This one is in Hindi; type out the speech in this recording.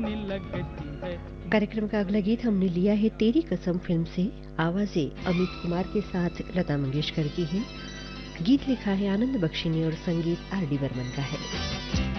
लगती है। कार्यक्रम का अगला गीत हमने लिया है तेरी कसम फिल्म से। आवाजें अमित कुमार के साथ लता मंगेशकर की है। गीत लिखा है आनंद बख्शी ने और संगीत आर डी बर्मन का है।